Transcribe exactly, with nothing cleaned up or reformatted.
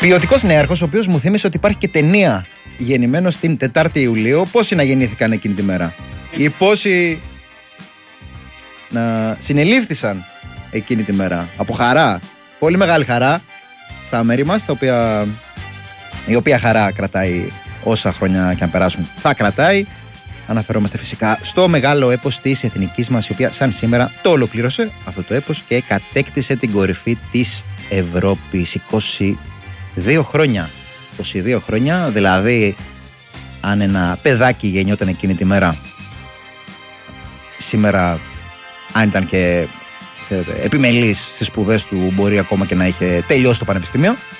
Ποιοτικός νέαρχος, ο οποίος μου θύμισε ότι υπάρχει και ταινία, γεννημένος την Τετάρτη Ιουλίου. Πόσοι να γεννήθηκαν εκείνη τη μέρα, ή πόσοι να συνελήφθησαν εκείνη τη μέρα από χαρά, πολύ μεγάλη χαρά στα μέρη μας, τα οποία, η οποία χαρά κρατάει όσα χρόνια και αν περάσουν θα κρατάει. Αναφερόμαστε φυσικά στο μεγάλο έπος της εθνικής μας, η οποία σαν σήμερα το ολοκλήρωσε αυτό το έπος και κατέκτησε την κορυφή της Ευρώπης. είκοσι δύο χρόνια, είκοσι δύο χρόνια, δηλαδή αν ένα παιδάκι γεννιόταν εκείνη τη μέρα, σήμερα αν ήταν και ξέρετε, επιμελής στις σπουδές του, μπορεί ακόμα και να είχε τελειώσει το πανεπιστήμιο.